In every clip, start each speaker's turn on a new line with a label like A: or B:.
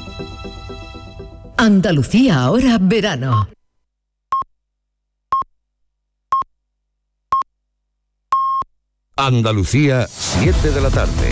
A: Andalucía ahora verano.
B: Andalucía, 7 de la tarde.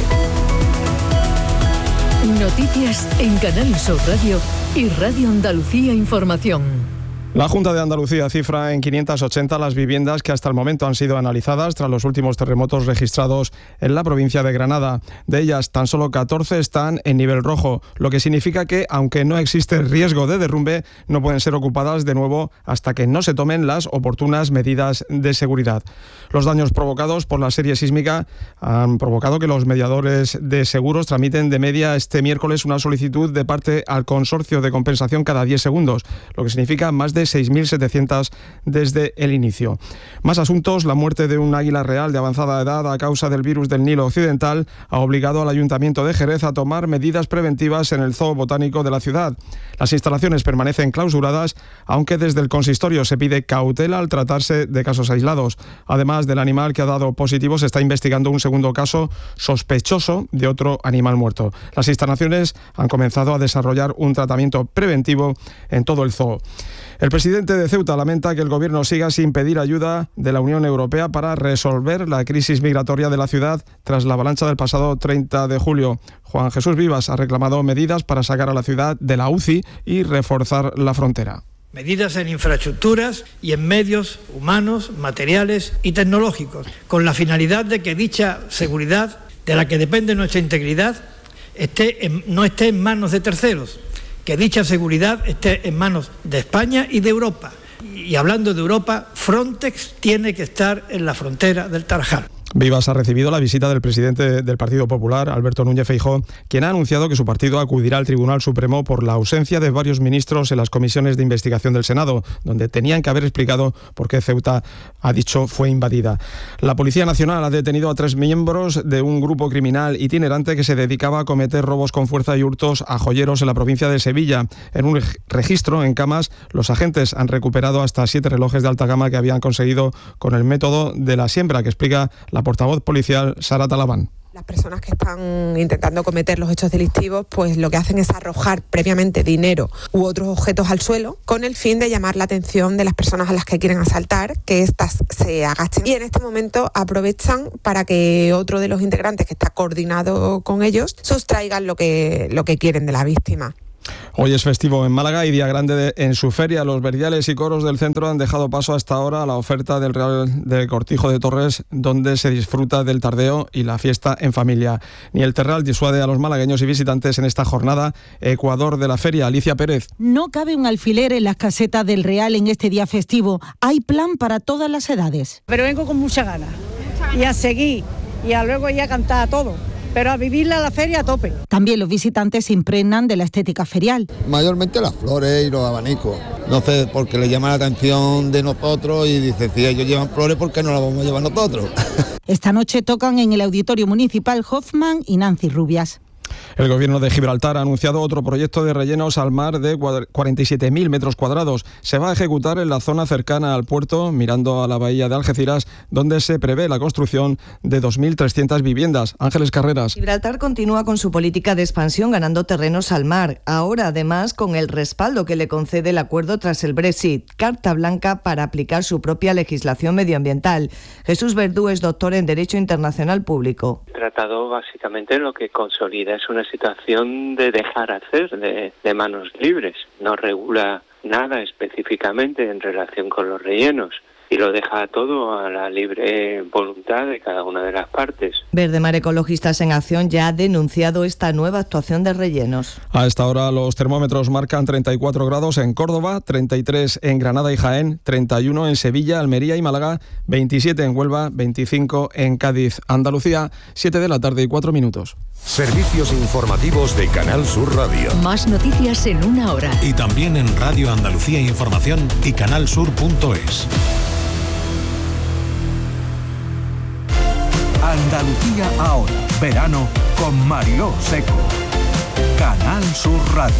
A: Noticias en Canal Sur Radio y Radio Andalucía Información.
C: La Junta de Andalucía cifra en 580 las viviendas que hasta el momento han sido analizadas tras los últimos terremotos registrados en la provincia de Granada. De ellas, tan solo 14 están en nivel rojo, lo que significa que, aunque no existe riesgo de derrumbe, no pueden ser ocupadas de nuevo hasta que no se tomen las oportunas medidas de seguridad. Los daños provocados por la serie sísmica han provocado que los mediadores de seguros tramiten de media este miércoles una solicitud de parte al consorcio de compensación cada 10 segundos, lo que significa más de 6.700 desde el inicio. Más asuntos. La muerte de un águila real de avanzada edad a causa del virus del Nilo Occidental ha obligado al Ayuntamiento de Jerez a tomar medidas preventivas en el Zoo Botánico de la ciudad. Las instalaciones permanecen clausuradas, aunque desde el consistorio se pide cautela al tratarse de casos aislados. Además del animal que ha dado positivo, se está investigando un segundo caso sospechoso de otro animal muerto. Las instalaciones han comenzado a desarrollar un tratamiento preventivo en todo el zoo. El presidente de Ceuta lamenta que el gobierno siga sin pedir ayuda de la Unión Europea para resolver la crisis migratoria de la ciudad tras la avalancha del pasado 30 de julio. Juan Jesús Vivas ha reclamado medidas para sacar a la ciudad de la UCI y reforzar la frontera.
D: Medidas en infraestructuras y en medios humanos, materiales y tecnológicos, con la finalidad de que dicha seguridad, de la que depende nuestra integridad, no esté en manos de terceros, que dicha seguridad esté en manos de España y de Europa. Y hablando de Europa, Frontex tiene que estar en la frontera del Tarajal.
C: Vivas ha recibido la visita del presidente del Partido Popular, Alberto Núñez Feijóo, quien ha anunciado que su partido acudirá al Tribunal Supremo por la ausencia de varios ministros en las comisiones de investigación del Senado, donde tenían que haber explicado por qué Ceuta, ha dicho, fue invadida. La Policía Nacional ha detenido a 3 miembros de un grupo criminal itinerante que se dedicaba a cometer robos con fuerza y hurtos a joyeros en la provincia de Sevilla. En un registro en Camas, los agentes han recuperado hasta 7 relojes de alta gama que habían conseguido con el método de la siembra, que explica la portavoz policial Sara Talabán.
E: Las personas que están intentando cometer los hechos delictivos, pues lo que hacen es arrojar previamente dinero u otros objetos al suelo con el fin de llamar la atención de las personas a las que quieren asaltar, que éstas se agachen. Y en este momento aprovechan para que otro de los integrantes que está coordinado con ellos sustraigan lo que quieren de la víctima.
C: Hoy es festivo en Málaga y día grande en su feria. Los verdiales y coros del centro han dejado paso hasta ahora a la oferta del Real de Cortijo de Torres, donde se disfruta del tardeo y la fiesta en familia. Ni el Terral disuade a los malagueños y visitantes en esta jornada. Ecuador de la feria, Alicia Pérez.
F: No cabe un alfiler en las casetas del Real en este día festivo. Hay plan para todas las edades.
G: Pero vengo con mucha ganas y a seguir y a luego ir a cantar a todo. Pero a vivirla la feria a tope.
F: También los visitantes se impregnan de la estética ferial.
H: Mayormente las flores y los abanicos. No sé, porque le llama la atención de nosotros y dice, si ellos llevan flores, ¿por qué no las vamos a llevar nosotros?
F: Esta noche tocan en el Auditorio Municipal Hoffman y Nancy Rubias.
C: El gobierno de Gibraltar ha anunciado otro proyecto de rellenos al mar de 47.000 metros cuadrados. Se va a ejecutar en la zona cercana al puerto, mirando a la bahía de Algeciras, donde se prevé la construcción de 2.300 viviendas. Ángeles Carreras.
I: Gibraltar continúa con su política de expansión, ganando terrenos al mar. Ahora, además, con el respaldo que le concede el acuerdo tras el Brexit. Carta blanca para aplicar su propia legislación medioambiental. Jesús Verdú es doctor en Derecho Internacional Público.
J: El tratado básicamente lo que consolida es una situación de dejar hacer, de manos libres. No regula nada específicamente en relación con los rellenos y lo deja todo a la libre voluntad de cada una de las partes.
I: Verdemar Ecologistas en Acción ya ha denunciado esta nueva actuación de rellenos.
C: A esta hora los termómetros marcan 34 grados en Córdoba, 33 en Granada y Jaén, 31 en Sevilla, Almería y Málaga, 27 en Huelva, 25 en Cádiz. Andalucía, 7 de la tarde y 4 minutos.
B: Servicios informativos de Canal Sur Radio.
A: Más noticias en una hora.
K: Y también en Radio Andalucía Información y canalsur.es.
L: Andalucía ahora, verano con Mariló Seco. Canal Sur Radio.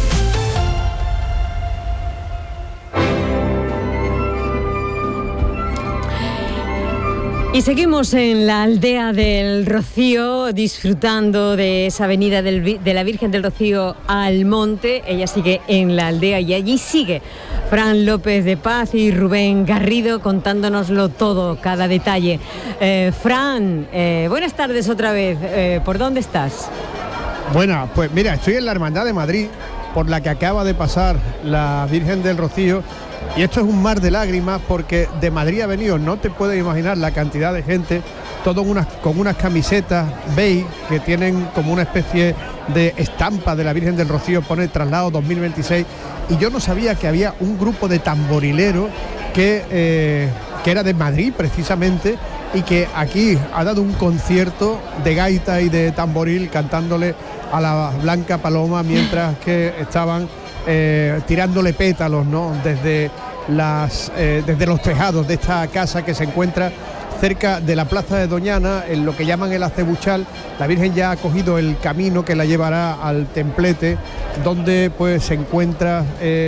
M: Y seguimos en la aldea del Rocío, disfrutando de esa avenida de la Virgen del Rocío al monte. Ella sigue en la aldea y allí sigue Fran López de Paz y Rubén Garrido contándonoslo todo, cada detalle. Fran, buenas tardes otra vez. ¿Por dónde estás?
N: Bueno, pues mira, estoy en la Hermandad de Madrid, por la que acaba de pasar la Virgen del Rocío. Y esto es un mar de lágrimas porque de Madrid ha venido, no te puedes imaginar la cantidad de gente, todo con unas camisetas beige que tienen como una especie de estampa de la Virgen del Rocío, pone Traslado 2026. Y yo no sabía que había un grupo de tamborileros que era de Madrid precisamente, y que aquí ha dado un concierto de gaita y de tamboril cantándole a la Blanca Paloma mientras que estaban tirándole pétalos, ¿no? desde los tejados de esta casa que se encuentra cerca de la plaza de Doñana, en lo que llaman el Acebuchal. La Virgen ya ha cogido el camino que la llevará al templete, donde pues se encuentra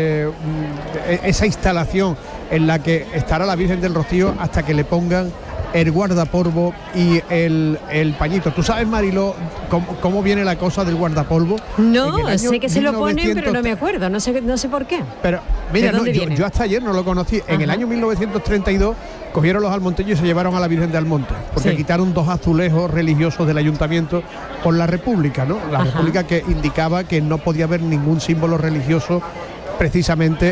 N: esa instalación en la que estará la Virgen del Rocío hasta que le pongan el guardapolvo y el pañito. ¿Tú sabes, Mariló, cómo viene la cosa del guardapolvo?
M: No, sé que se lo ponen, pero no me acuerdo, no sé por qué.
N: Pero mira, no, yo hasta ayer no lo conocí. En el año 1932 cogieron los almonteños y se llevaron a la Virgen de Almonte, porque quitaron 2 azulejos religiosos del ayuntamiento por la República, ¿no? La República, que indicaba que no podía haber ningún símbolo religioso precisamente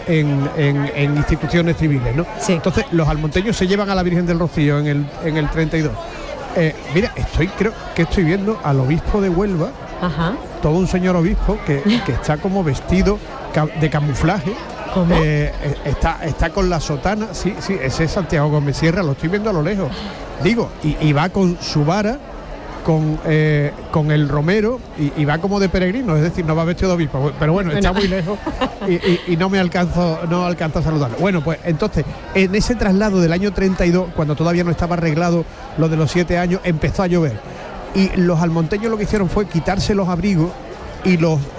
N: en instituciones civiles, ¿no? Sí. Entonces los almonteños se llevan a la Virgen del Rocío en el 32. Mira, creo que estoy viendo al obispo de Huelva, todo un señor obispo que está como vestido de camuflaje.
M: ¿Cómo?
N: Está con la sotana, sí, ese es Santiago Gómez Sierra, lo estoy viendo a lo lejos. Digo, y va con su vara, con el romero, y va como de peregrino, es decir, no va vestido de obispo, pero bueno, está muy lejos y no alcanzo a saludarlo. Bueno, pues entonces, en ese traslado del año 32, cuando todavía no estaba arreglado lo de los 7 años, empezó a llover. Y los almonteños lo que hicieron fue quitarse los abrigos y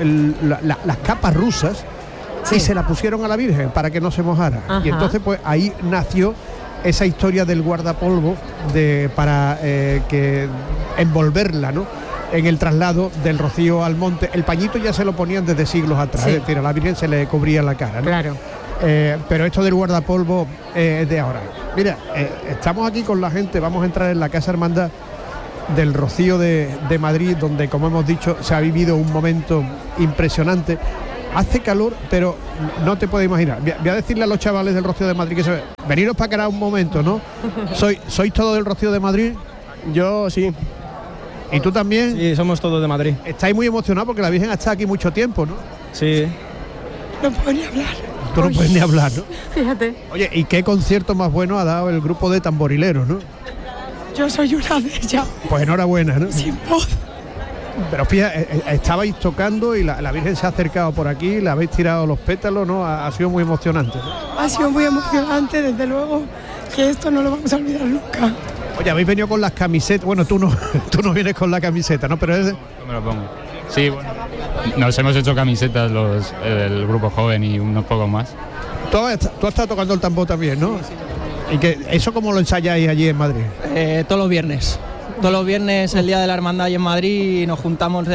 N: las capas rusas, y se la pusieron a la Virgen para que no se mojara. Y entonces, pues ahí nació esa historia del guardapolvo para que envolverla, ¿no?, en el traslado del Rocío al monte. El pañito ya se lo ponían desde siglos atrás, es decir, a la Virgen se le cubría la cara, ¿no?
M: Claro.
N: Pero esto del guardapolvo es de ahora. Mira, estamos aquí con la gente, vamos a entrar en la Casa Hermandad del Rocío de Madrid, donde, como hemos dicho, se ha vivido un momento impresionante. Hace calor, pero no te puedes imaginar. Voy a decirle a los chavales del Rocío de Madrid que veniros para acá un momento, ¿no? ¿Sois todos del Rocío de Madrid?
O: Yo sí.
N: ¿Y tú también?
O: Sí, somos todos de Madrid.
N: Estáis muy emocionados porque la Virgen ha estado aquí mucho tiempo, ¿no?
O: Sí.
P: No puedo ni hablar.
N: Tú no puedes ni hablar, ¿no?
P: Fíjate.
N: Oye, ¿y qué concierto más bueno ha dado el grupo de tamborileros, no?
P: Yo soy una de ellas.
N: Pues enhorabuena, ¿no?
P: Sin voz.
N: Pero fíjate, estabais tocando y la Virgen se ha acercado por aquí, le habéis tirado los pétalos, ¿no? Ha sido muy emocionante, ¿no?
P: Ha sido muy emocionante, desde luego, que esto no lo vamos a olvidar nunca.
N: Oye, habéis venido con las camisetas. Bueno, tú no vienes con la camiseta, ¿no? Pero es...
Q: No me lo pongo. Sí, bueno. Nos hemos hecho camisetas el grupo joven y unos pocos más.
N: Tú has estado tocando el tambor también, ¿no? ¿Y que eso cómo lo ensayáis allí en Madrid?
O: Todos los viernes. Todos los viernes, el día de la hermandad, y en Madrid, y nos juntamos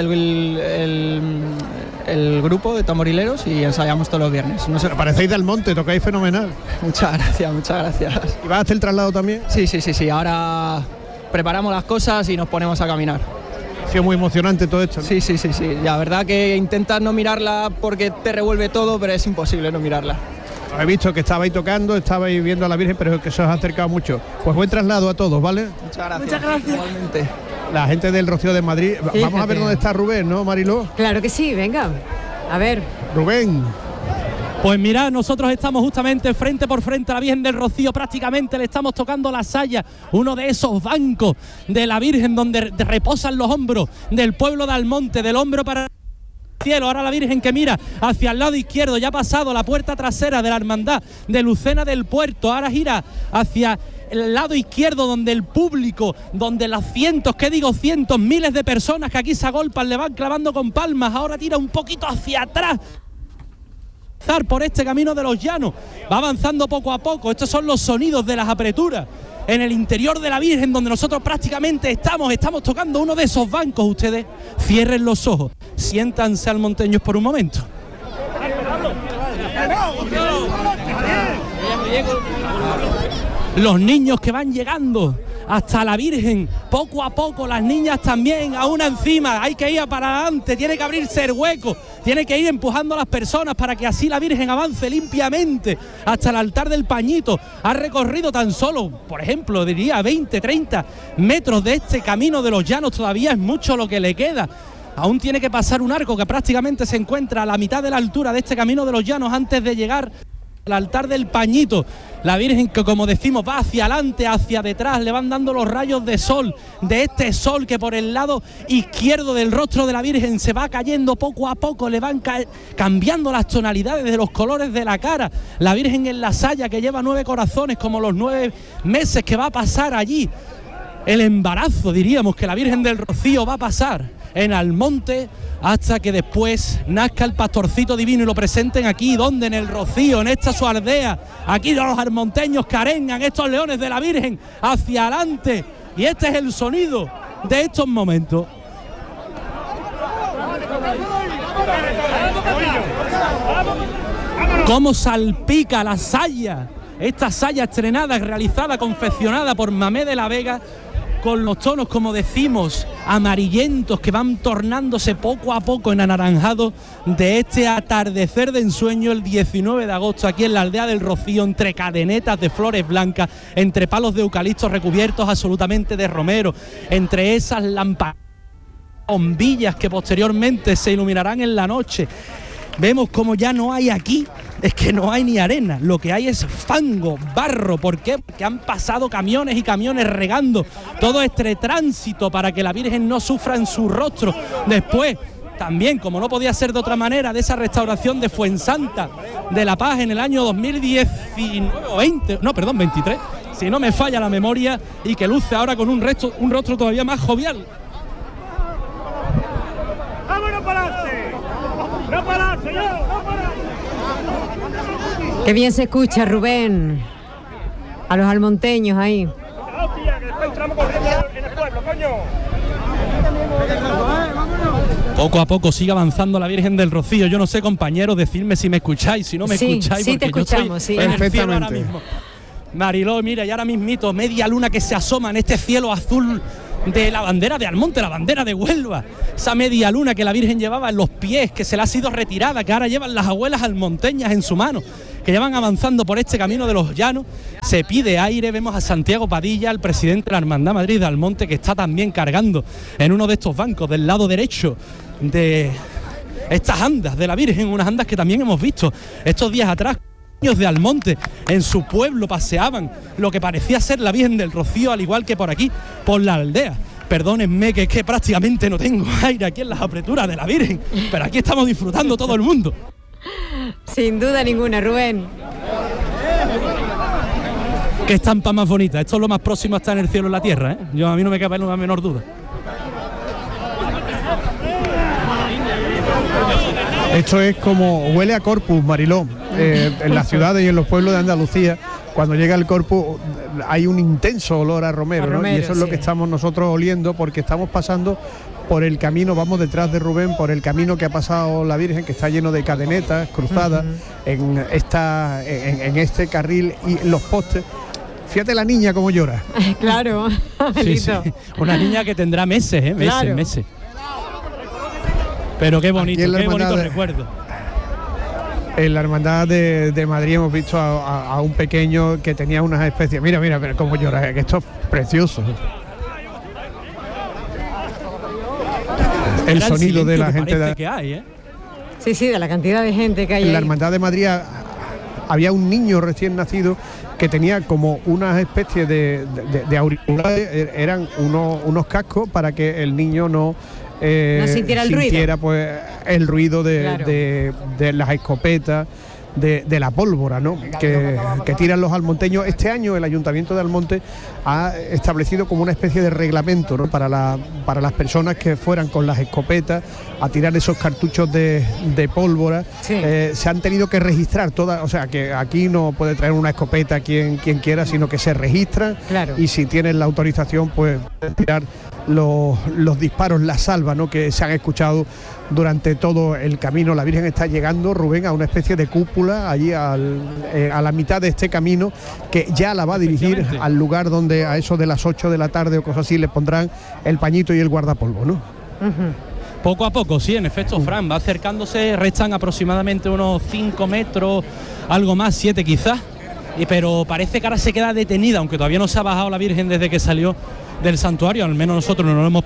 O: el grupo de tamborileros y ensayamos todos los viernes. No sé.
N: Parecéis del monte, tocáis fenomenal.
O: Muchas gracias.
N: ¿Y vas a hacer el traslado también?
O: Sí. Ahora preparamos las cosas y nos ponemos a caminar.
N: Ha sido muy emocionante todo esto, ¿no?
O: Sí. La verdad que intentas no mirarla porque te revuelve todo, pero es imposible no mirarla.
N: He visto que estabais tocando, estabais viendo a la Virgen, pero que se os ha acercado mucho. Pues buen traslado a todos, ¿vale?
O: Muchas gracias.
P: Muchas gracias.
O: Igualmente.
N: La gente del Rocío de Madrid. Fíjate. Vamos a ver dónde está Rubén, ¿no, Mariló?
M: Claro que sí, venga. A ver.
N: Rubén.
R: Pues mirad, nosotros estamos justamente frente por frente a la Virgen del Rocío, prácticamente le estamos tocando la saya, uno de esos bancos de la Virgen donde reposan los hombros del pueblo de Almonte, del hombro para cielo. Ahora la Virgen que mira hacia el lado izquierdo, ya ha pasado la puerta trasera de la hermandad de Lucena del Puerto, ahora gira hacia el lado izquierdo, donde el público, donde los cientos, miles de personas que aquí se agolpan, le van clavando con palmas, ahora tira un poquito hacia atrás por este camino de los llanos, va avanzando poco a poco. Estos son los sonidos de las apreturas en el interior de la Virgen, donde nosotros prácticamente estamos tocando uno de esos bancos. Ustedes cierren los ojos, siéntanse almonteños por un momento. Los niños que van llegando hasta la Virgen, poco a poco, las niñas también, a una encima, hay que ir para adelante, tiene que abrirse el hueco, tiene que ir empujando a las personas para que así la Virgen avance limpiamente hasta el altar del Pañito. Ha recorrido tan solo, por ejemplo, diría 20, 30 metros de este camino de los llanos, todavía es mucho lo que le queda. Aún tiene que pasar un arco que prácticamente se encuentra a la mitad de la altura de este camino de los llanos antes de llegar al altar del Pañito. La Virgen, que como decimos va hacia adelante, hacia detrás, le van dando los rayos de sol, de este sol que por el lado izquierdo del rostro de la Virgen se va cayendo poco a poco, le van cambiando las tonalidades de los colores de la cara. La Virgen en la saya que lleva 9 corazones, como los 9 meses que va a pasar allí, el embarazo, diríamos, que la Virgen del Rocío va a pasar en Almonte, hasta que después nazca el pastorcito divino y lo presenten aquí, donde en el Rocío, en esta su aldea. Aquí los almonteños que arengan estos leones de la Virgen hacia adelante, y este es el sonido de estos momentos. Cómo salpica la saya, esta saya estrenada, realizada, confeccionada por Mamé de la Vega, con los tonos, como decimos, amarillentos que van tornándose poco a poco en anaranjado de este atardecer de ensueño el 19 de agosto aquí en la aldea del Rocío, entre cadenetas de flores blancas, entre palos de eucalipto recubiertos absolutamente de romero, entre esas lámparas, bombillas que posteriormente se iluminarán en la noche. Vemos como ya no hay aquí, es que no hay ni arena, lo que hay es fango, barro. ¿Por qué? Porque han pasado camiones y camiones regando todo este tránsito para que la Virgen no sufra en su rostro. Después, también, como no podía ser de otra manera, de esa restauración de Fuensanta de la Paz en el año 23, si no me falla la memoria, y que luce ahora con un rostro todavía más jovial.
S: ¡Vámonos para adelante! ¡No parar, señor! ¡No parar!
M: Qué bien se escucha, Rubén, a los almonteños ahí.
S: ¡Hostia, que después entramos corriendo en el pueblo, coño!
R: Poco a poco sigue avanzando la Virgen del Rocío. Yo no sé, compañeros, decidme si me escucháis, si no me escucháis,
M: sí,
R: porque
M: te escuchamos,
R: yo estoy en el cielo ahora mismo. Mariló, mira, y ahora mismito, media luna que se asoma en este cielo azul de la bandera de Almonte, la bandera de Huelva, esa media luna que la Virgen llevaba en los pies, que se le ha sido retirada, que ahora llevan las abuelas almonteñas en su mano, que llevan avanzando por este camino de los llanos. Se pide aire, vemos a Santiago Padilla, el presidente de la Hermandad Madrid de Almonte, que está también cargando en uno de estos bancos del lado derecho de estas andas de la Virgen, unas andas que también hemos visto estos días atrás. Niños de Almonte en su pueblo paseaban lo que parecía ser la Virgen del Rocío, al igual que por aquí, por la aldea. Perdónenme que es que prácticamente no tengo aire aquí en las apreturas de la Virgen, pero aquí estamos disfrutando todo el mundo.
M: Sin duda ninguna, Rubén.
R: Qué estampa más bonita, esto es lo más próximo a estar en el cielo en la tierra, ¿eh? A mí no me cabe la menor duda.
N: Esto es como huele a Corpus, Mariló. En las ciudades y en los pueblos de Andalucía, cuando llega el Corpus hay un intenso olor a romero, ¿no? Y eso es lo que estamos nosotros oliendo, porque estamos pasando por el camino, vamos detrás de Rubén, por el camino que ha pasado la Virgen, que está lleno de cadenetas cruzadas en este carril y los postes. Fíjate la niña cómo llora.
M: Claro,
R: sí. Una niña que tendrá meses, meses. Pero qué bonito recuerdo. En la Hermandad de Madrid hemos visto a un pequeño que tenía unas especies. Mira, pero cómo llora, que esto es precioso. El sonido de la gente que hay, ¿eh?
M: Sí, de la cantidad de gente que hay.
N: En la Hermandad de Madrid había un niño recién nacido que tenía como una especie de auriculares, eran unos cascos para que el niño no
M: sintiera el ruido.
N: Pues el ruido de las escopetas, de la pólvora, ¿no? que tiran los almonteños. Este año el Ayuntamiento de Almonte ha establecido como una especie de reglamento, ¿no? para las personas que fueran con las escopetas a tirar esos cartuchos de pólvora. Sí. Se han tenido que registrar todas, o sea que aquí no puede traer una escopeta quien quiera, sino que se registran. Claro. Y si tienen la autorización, pues tirar los disparos, la salva, ¿no? que se han escuchado durante todo el camino. La Virgen está llegando, Rubén, a una especie de cúpula allí a la mitad de este camino, que ya la va a dirigir al lugar donde a eso de las 8 de la tarde o cosas así le pondrán el pañito y el guardapolvo, ¿no?
R: Poco a poco, sí, en efecto, Fran, va acercándose, restan aproximadamente unos 5 metros, algo más, 7 quizás, pero parece que ahora se queda detenida, aunque todavía no se ha bajado la Virgen desde que salió del santuario, al menos nosotros no lo hemos...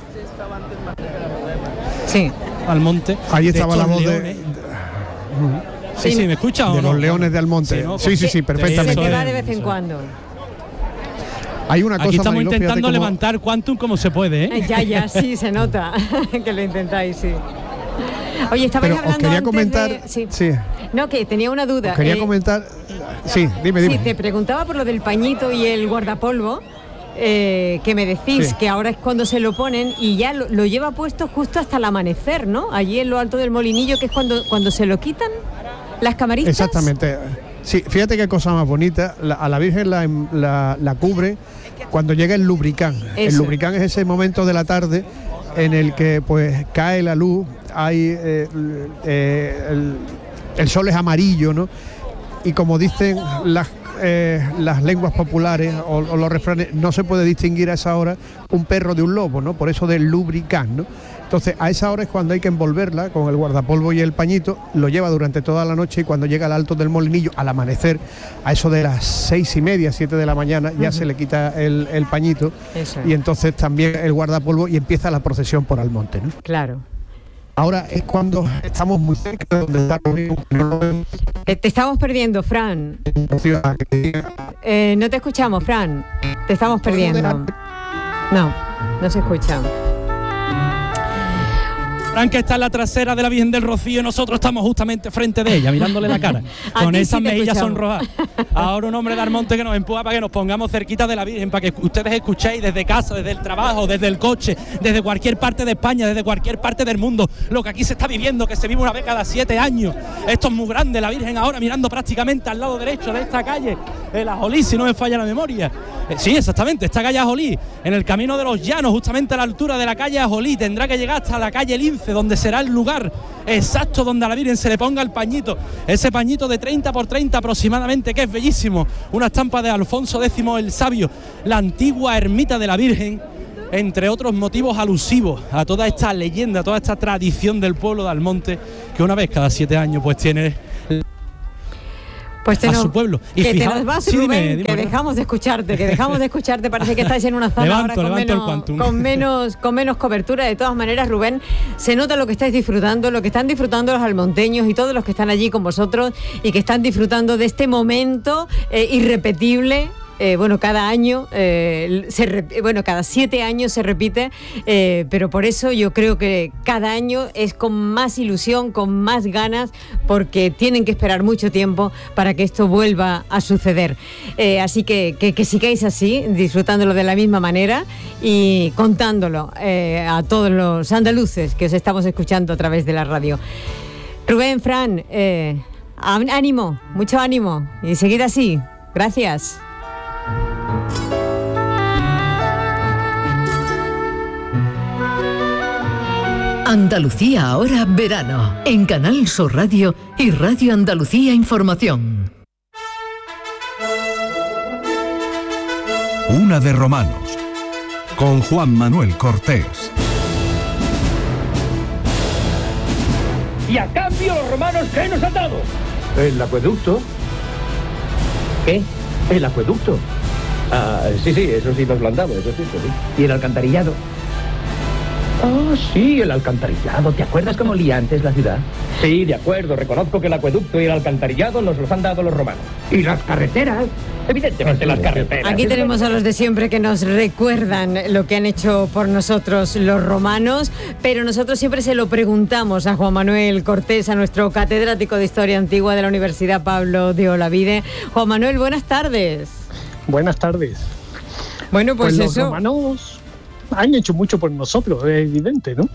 R: Sí. Al monte.
N: Ahí estaba la voz de...
R: Sí, ¿me escucha o
N: de
R: no?
N: los leones de Almonte. Sí, perfectamente.
M: Se te va de vez en cuando.
N: Hay una cosa,
R: aquí estamos
N: Mariló,
R: intentando levantar Quantum como se puede, ¿eh?
M: Ya, sí, se nota que lo intentáis, sí. Oye, estabais hablando
N: os quería
M: antes
N: comentar,
M: de...
N: sí.
M: No, que tenía una duda.
N: Os quería comentar... Sí, dime.
M: Sí, te preguntaba por lo del pañito y el guardapolvo, que me decís que ahora es cuando se lo ponen y ya lo lleva puesto justo hasta el amanecer, ¿no? Allí en lo alto del Molinillo, que es cuando se lo quitan las camaristas.
N: Exactamente. Sí, fíjate qué cosa más bonita. A la Virgen la cubre cuando llega el lubricán. Eso. El lubricán es ese momento de la tarde en el que pues cae la luz, hay el sol es amarillo, ¿no? Y como dicen las lenguas populares o los refranes, no se puede distinguir a esa hora un perro de un lobo, ¿no? Por eso del lubricán, ¿no? Entonces a esa hora es cuando hay que envolverla con el guardapolvo y el pañito, lo lleva durante toda la noche y cuando llega al alto del Molinillo, al amanecer, a eso de las 6:30, 7 de la mañana, ya se le quita el pañito. Eso. Y entonces también el guardapolvo y empieza la procesión por Almonte, ¿no?
M: Claro.
N: Ahora es cuando estamos muy cerca de donde está
M: te estamos perdiendo, Fran. No te escuchamos, Fran. Te estamos perdiendo. No se escucha.
R: Fran, que está en la trasera de la Virgen del Rocío y nosotros estamos justamente frente de ella, mirándole la cara, con esas mejillas sonrojadas. Ahora un hombre de Almonte que nos empuja para que nos pongamos cerquita de la Virgen, para que ustedes escuchéis desde casa, desde el trabajo, desde el coche, desde cualquier parte de España, desde cualquier parte del mundo, lo que aquí se está viviendo, que se vive una vez cada 7 años. Esto es muy grande, la Virgen ahora mirando prácticamente al lado derecho de esta calle, el Ajolí, si no me falla la memoria. Sí, exactamente, esta calle Ajolí, en el camino de los Llanos, justamente a la altura de la calle Ajolí, tendrá que llegar hasta la calle Lince, donde será el lugar exacto donde a la Virgen se le ponga el pañito, ese pañito de 30 por 30 aproximadamente, que es bellísimo, una estampa de Alfonso X el Sabio, la antigua ermita de la Virgen, entre otros motivos alusivos a toda esta leyenda, a toda esta tradición del pueblo de Almonte, que una vez cada 7 años pues tiene
M: pues
R: a su pueblo.
M: Y que fijaos, te nos vas, Rubén, dime, que dejamos de escucharte, parece que estáis en una zona ahora con menos cobertura. De todas maneras, Rubén, se nota lo que estáis disfrutando, lo que están disfrutando los almonteños y todos los que están allí con vosotros y que están disfrutando de este momento irrepetible. Cada año, cada 7 años se repite, pero por eso yo creo que cada año es con más ilusión, con más ganas, porque tienen que esperar mucho tiempo para que esto vuelva a suceder. Así que sigáis así, disfrutándolo de la misma manera y contándolo a todos los andaluces que os estamos escuchando a través de la radio. Rubén, Fran, ánimo, mucho ánimo y seguid así. Gracias.
A: Andalucía ahora verano, en Canal Sur Radio y Radio Andalucía Información.
L: Una de Romanos, con Juan Manuel Cortés.
S: Y a cambio los romanos, ¿qué nos han dado?
T: El acueducto.
S: ¿Qué? El acueducto.
T: Sí, eso sí nos lo han dado, eso sí.
S: ¿Y el alcantarillado? Sí, el alcantarillado. ¿Te acuerdas cómo olía antes la ciudad?
T: Sí, de acuerdo, reconozco que el acueducto y el alcantarillado nos los han dado los romanos. ¿Y las carreteras? Evidentemente las carreteras.
M: Aquí tenemos a los de siempre que nos recuerdan lo que han hecho por nosotros los romanos, pero nosotros siempre se lo preguntamos a Juan Manuel Cortés, a nuestro catedrático de Historia Antigua de la Universidad Pablo de Olavide. Juan Manuel, buenas tardes.
U: Buenas tardes.
M: Bueno, pues
U: los romanos han hecho mucho por nosotros, es evidente, ¿no?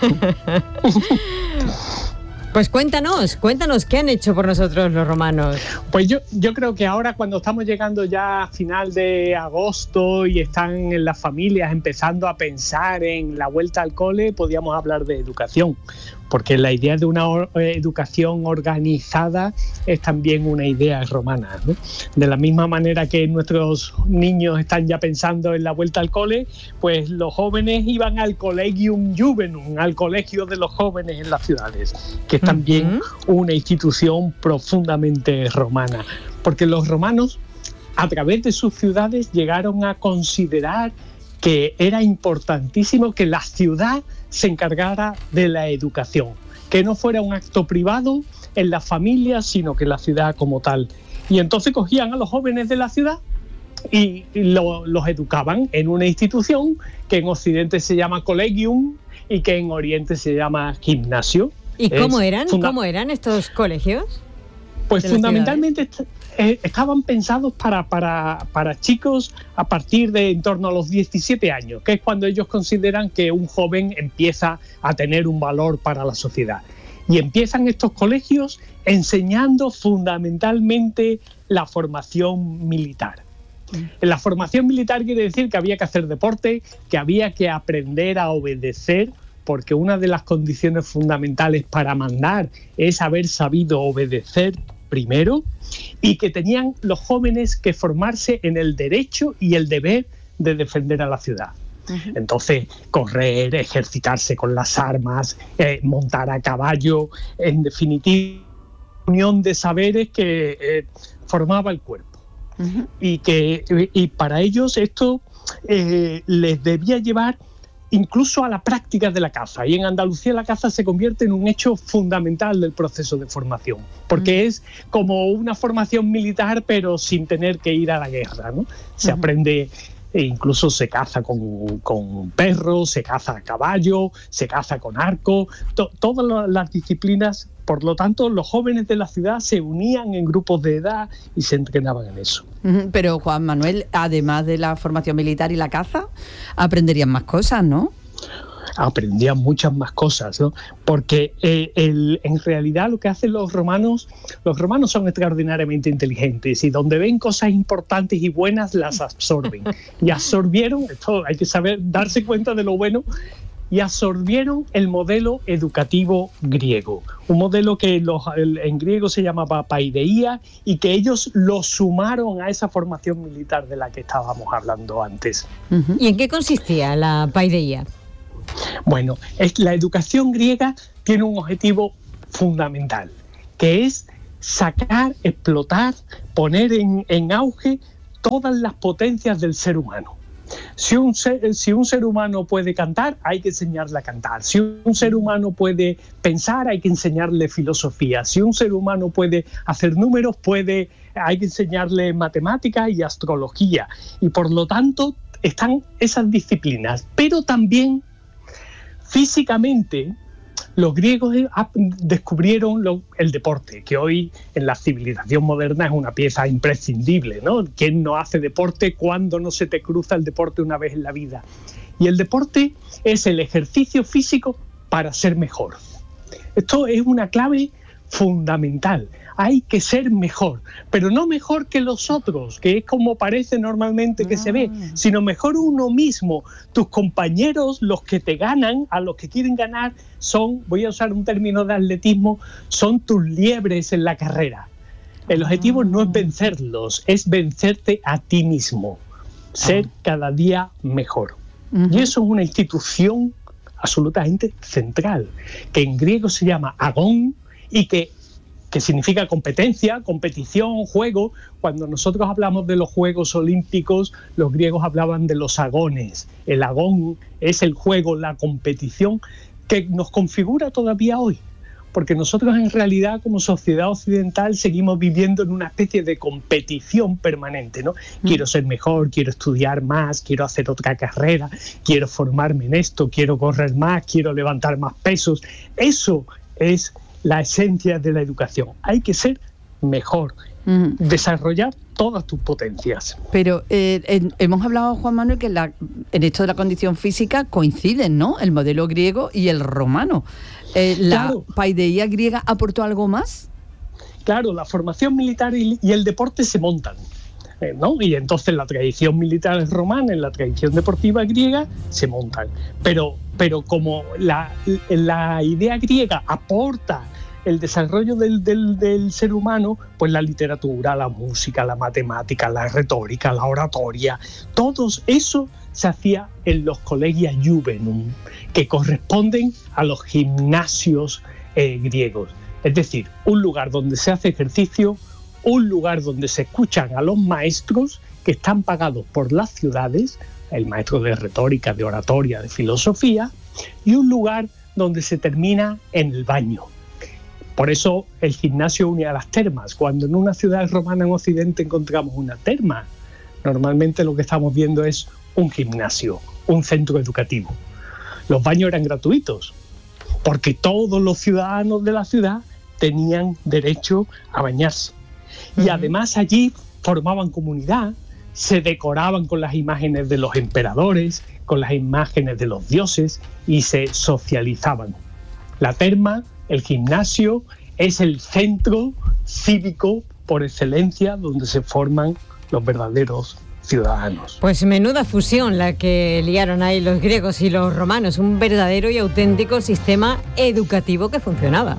M: Pues cuéntanos, ¿qué han hecho por nosotros los romanos?
U: Pues yo creo que ahora, cuando estamos llegando ya a final de agosto y están en las familias empezando a pensar en la vuelta al cole, podríamos hablar de educación, porque la idea de una educación organizada es también una idea romana, ¿no? De la misma manera que nuestros niños están ya pensando en la vuelta al cole, pues los jóvenes iban al Collegium Juvenum, al colegio de los jóvenes en las ciudades, que es también una institución profundamente romana, porque los romanos, a través de sus ciudades, llegaron a considerar que era importantísimo que la ciudad se encargara de la educación, que no fuera un acto privado en la familia, sino que la ciudad como tal. Y entonces cogían a los jóvenes de la ciudad y los educaban en una institución que en Occidente se llama Collegium y que en Oriente se llama gimnasio.
M: ¿Y cómo eran estos colegios?
U: Pues fundamentalmente estaban pensados para chicos a partir de en torno a los 17 años, que es cuando ellos consideran que un joven empieza a tener un valor para la sociedad. Y empiezan estos colegios enseñando fundamentalmente la formación militar. La formación militar quiere decir que había que hacer deporte, que había que aprender a obedecer, porque una de las condiciones fundamentales para mandar es haber sabido obedecer primero, y que tenían los jóvenes que formarse en el derecho y el deber de defender a la ciudad. Entonces, correr, ejercitarse con las armas, montar a caballo, en definitiva, unión de saberes que formaba el cuerpo. Y para ellos esto les debía llevar incluso a la práctica de la caza. Y en Andalucía la caza se convierte en un hecho fundamental del proceso de formación, porque es como una formación militar, pero sin tener que ir a la guerra, ¿no? Se aprende, incluso se caza con perros, se caza a caballo, se caza con arco, todas las disciplinas. Por lo tanto, los jóvenes de la ciudad se unían en grupos de edad y se entrenaban en eso.
V: Pero, Juan Manuel, además de la formación militar y la caza, aprenderían más cosas, ¿no?
U: Aprendían muchas más cosas, ¿no? Porque en realidad lo que hacen los romanos son extraordinariamente inteligentes, y donde ven cosas importantes y buenas las absorben. Y absorbieron, esto hay que saber darse cuenta de lo bueno, y absorbieron el modelo educativo griego, un modelo que en griego se llamaba paideia, y que ellos lo sumaron a esa formación militar de la que estábamos hablando antes.
M: ¿Y en qué consistía la paideia?
U: Bueno, la educación griega tiene un objetivo fundamental, que es sacar, explotar, poner en auge todas las potencias del ser humano. Si un ser humano puede cantar, hay que enseñarle a cantar. Si un ser humano puede pensar, hay que enseñarle filosofía. Si un ser humano puede hacer números, hay que enseñarle matemáticas y astrología. Y por lo tanto están esas disciplinas. Pero también físicamente los griegos descubrieron el deporte, que hoy en la civilización moderna es una pieza imprescindible, ¿no? ¿Quién no hace deporte cuando no se te cruza el deporte una vez en la vida? Y el deporte es el ejercicio físico para ser mejor. Esto es una clave fundamental. Hay que ser mejor, pero no mejor que los otros, que es como parece normalmente que se ve, sino mejor uno mismo. Tus compañeros, los que te ganan, a los que quieren ganar, voy a usar un término de atletismo, son tus liebres en la carrera. El objetivo no es vencerlos, es vencerte a ti mismo, ser cada día mejor. Y eso es una institución absolutamente central, que en griego se llama agón, y que significa competencia, competición, juego. Cuando nosotros hablamos de los Juegos Olímpicos, los griegos hablaban de los agones. El agón es el juego, la competición, que nos configura todavía hoy. porque nosotros en realidad como sociedad occidental seguimos viviendo en una especie de competición permanente, ¿no? Quiero ser mejor, quiero estudiar más, quiero hacer otra carrera, quiero formarme en esto, quiero correr más, quiero levantar más pesos. Eso es la esencia de la educación. Hay que ser mejor, desarrollar todas tus potencias.
V: Pero hemos hablado, Juan Manuel, que en esto de la condición física coinciden, ¿no? El modelo griego y el romano. ¿La paideía griega aportó algo más?
U: Claro, la formación militar y el deporte se montan, ¿no? Y entonces la tradición militar romana y la tradición deportiva griega se montan. Pero como la idea griega aporta el desarrollo del ser humano, pues la literatura, la música, la matemática, la retórica, la oratoria, todo eso se hacía en los Collegia Juvenum, que corresponden a los gimnasios griegos. Es decir, un lugar donde se hace ejercicio, un lugar donde se escuchan a los maestros que están pagados por las ciudades, el maestro de retórica, de oratoria, de filosofía, y un lugar donde se termina en el baño. Por eso el gimnasio une a las termas. Cuando en una ciudad romana en Occidente encontramos una terma, normalmente lo que estamos viendo es un gimnasio, un centro educativo. Los baños eran gratuitos, porque todos los ciudadanos de la ciudad tenían derecho a bañarse. Y además allí formaban comunidad, se decoraban con las imágenes de los emperadores, con las imágenes de los dioses y se socializaban. La terma, el gimnasio, es el centro cívico por excelencia donde se forman los verdaderos ciudadanos.
M: Pues menuda fusión la que liaron ahí los griegos y los romanos, un verdadero y auténtico sistema educativo que funcionaba.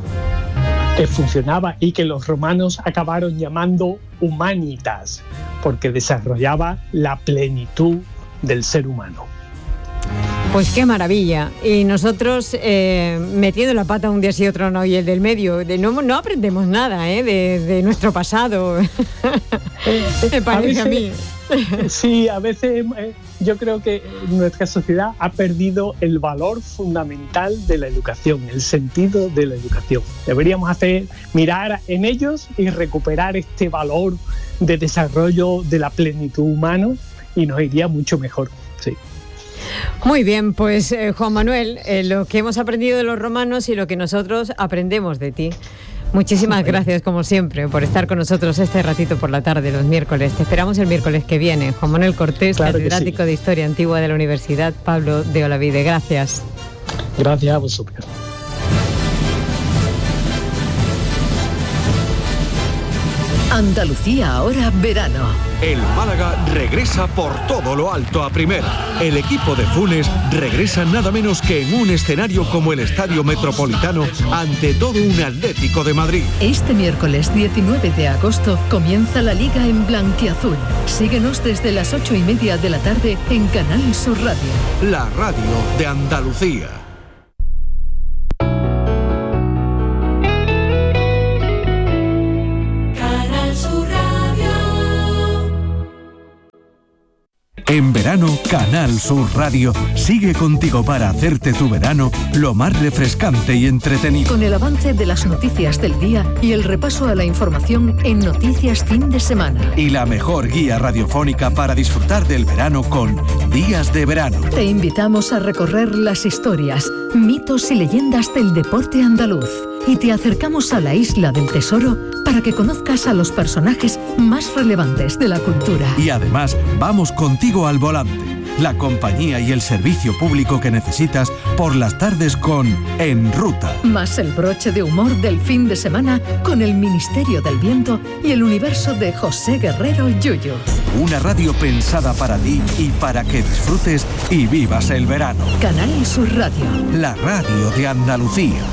U: Y que los romanos acabaron llamando humanitas, porque desarrollaba la plenitud del ser humano.
M: Pues qué maravilla. Y nosotros metiendo la pata un día sí, otro no, y el del medio, no aprendemos nada de nuestro pasado. Me parece a mí.
U: Sí, a veces yo creo que nuestra sociedad ha perdido el valor fundamental de la educación, el sentido de la educación. Deberíamos mirar en ellos y recuperar este valor de desarrollo de la plenitud humana y nos iría mucho mejor. Sí.
M: Muy bien, pues Juan Manuel, lo que hemos aprendido de los romanos y lo que nosotros aprendemos de ti. Muchísimas gracias, como siempre, por estar con nosotros este ratito por la tarde, los miércoles. Te esperamos el miércoles que viene. Juan Manuel Cortés, claro, catedrático de Historia Antigua de la Universidad Pablo de Olavide. Gracias.
U: Gracias a vosotros.
A: Andalucía ahora verano.
L: El Málaga regresa por todo lo alto a primera. El equipo de Funes regresa nada menos que en un escenario como el Estadio Metropolitano ante todo un Atlético de Madrid.
A: Este miércoles 19 de agosto comienza la Liga en blanquiazul. Síguenos desde las 8:30 de la tarde en Canal Sur Radio.
L: La radio de Andalucía. En verano, Canal Sur Radio sigue contigo para hacerte tu verano lo más refrescante y entretenido.
A: Con el avance de las noticias del día y el repaso a la información en Noticias Fin de Semana.
L: Y la mejor guía radiofónica para disfrutar del verano con Días de Verano.
A: Te invitamos a recorrer las historias, mitos y leyendas del deporte andaluz. Y te acercamos a la Isla del Tesoro para que conozcas a los personajes más relevantes de la cultura.
L: Y además, vamos contigo al volante, la compañía y el servicio público que necesitas por las tardes con En Ruta.
A: Más el broche de humor del fin de semana con el Ministerio del Viento y el universo de José Guerrero Yuyu.
L: Una radio pensada para ti y para que disfrutes y vivas el verano.
A: Canal Sur Radio.
L: La radio de Andalucía.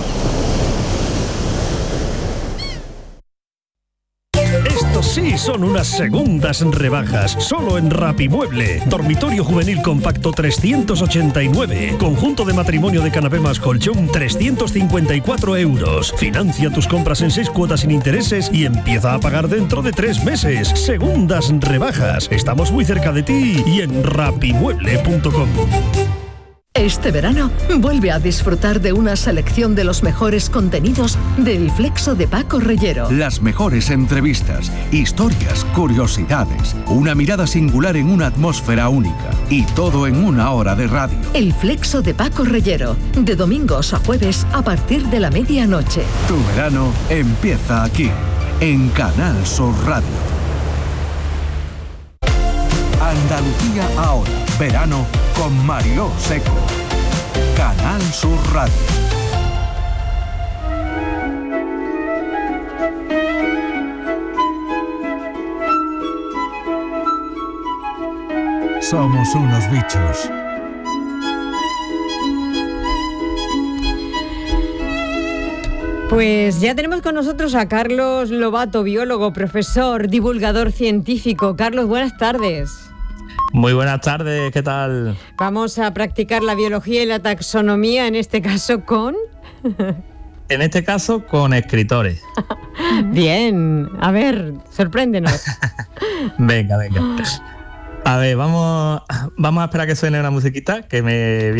D: Sí, son unas segundas rebajas, solo en Rapimueble. Dormitorio juvenil compacto 389. Conjunto de matrimonio de canapé más colchón 354 euros. Financia tus compras en 6 cuotas sin intereses y empieza a pagar dentro de 3 meses. Segundas rebajas. Estamos muy cerca de ti y en rapimueble.com.
A: Este verano, vuelve a disfrutar de una selección de los mejores contenidos del Flexo de Paco Reyero.
L: Las mejores entrevistas, historias, curiosidades, una mirada singular en una atmósfera única y todo en una hora de radio.
A: El Flexo de Paco Reyero, de domingos a jueves a partir de la medianoche.
L: Tu verano empieza aquí, en Canal Sur Radio. Andalucía ahora, verano con Mariló Seco. Canal Sur Radio. Somos unos bichos.
M: Pues ya tenemos con nosotros a Carlos Lobato, biólogo, profesor, divulgador científico. Carlos, buenas tardes.
E: Muy buenas tardes, ¿qué tal?
M: Vamos a practicar la biología y la taxonomía, en este caso con...
E: En este caso, con escritores.
M: Bien, a ver, sorpréndenos.
E: Venga. A ver, vamos a esperar que suene una musiquita que me